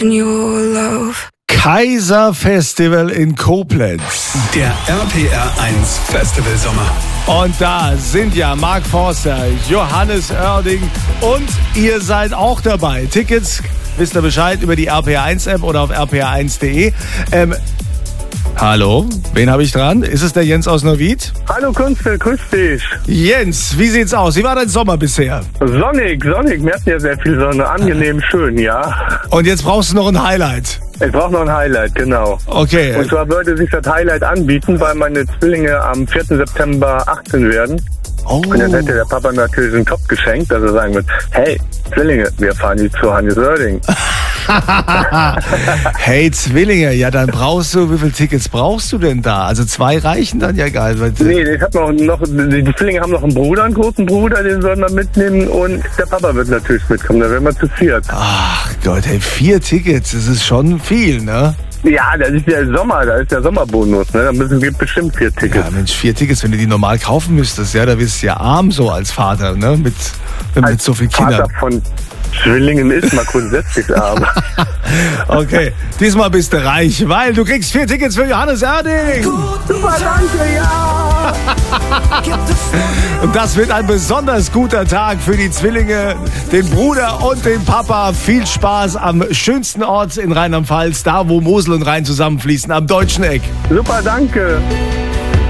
Kaiser Festival in Koblenz. Der RPR 1 Festival Sommer. Und da sind ja Mark Forster, Johannes Oerding und ihr seid auch dabei. Tickets, wisst ihr Bescheid, über die RPR 1 App oder auf rpr1.de. Hallo, wen habe ich dran? Ist es der Jens aus Neuwied? Hallo Kunstl, grüß dich. Jens, wie sieht's aus? Wie war dein Sommer bisher? Sonnig. Wir hatten ja sehr viel Sonne. Angenehm schön, ja. Und jetzt brauchst du noch ein Highlight. Ich brauche noch ein Highlight, genau. Okay. Und zwar würde sich das Highlight anbieten, weil meine Zwillinge am 4. September 18 werden. Oh. Und dann hätte der Papa natürlich einen Topf geschenkt, dass er sagen wird, hey, Zwillinge, wir fahren jetzt zu Hannes Oerding. Hey, Zwillinge, ja, dann wie viele Tickets brauchst du denn da? Also 2 reichen dann ja geil. Nee, ich hab die Zwillinge haben noch einen Bruder, einen großen Bruder, den sollen wir mitnehmen und der Papa wird natürlich mitkommen, da werden wir zu 4. Ach Gott, hey, 4 Tickets, das ist schon viel, ne? Ja, das ist der Sommer, da ist der Sommerbonus, ne? Da gibt bestimmt 4 Tickets. Ja, Mensch, 4 Tickets, wenn du die normal kaufen müsstest, ja, da bist du ja arm so als Vater, ne? Mit so vielen Kindern. Vater von Zwillingen ist mal grundsätzlich arm. Okay, diesmal bist du reich, weil du kriegst 4 Tickets für Johannes Oerding. Super, danke, ja! Und das wird ein besonders guter Tag für die Zwillinge, den Bruder und den Papa. Viel Spaß am schönsten Ort in Rheinland-Pfalz, da wo Mosel und Rhein zusammenfließen, am Deutschen Eck. Super, danke.